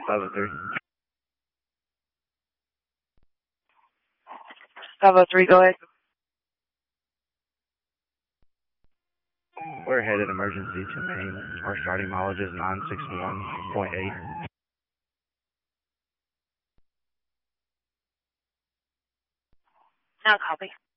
503. 503, go ahead. We're headed emergency to Maine. Our starting mileage is 961.8. Now copy.